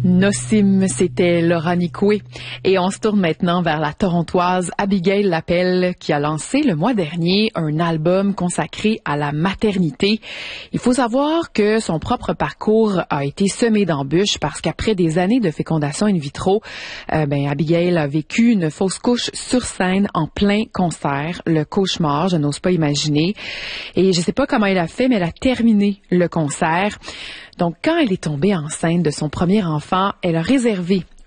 Nossim, c'était Laura Nicoué. Et on se tourne maintenant vers la Torontoise Abigail Lapelle qui a lancé le mois dernier un album consacré à la maternité. Il faut savoir que son propre parcours a été semé d'embûches parce qu'après des années de fécondation in vitro, Abigail a vécu une fausse couche sur scène en plein concert. Le cauchemar, je n'ose pas imaginer. Et je sais pas comment elle a fait, mais elle a terminé le concert. Donc, quand elle est tombée enceinte de son premier enfant, elle a réservé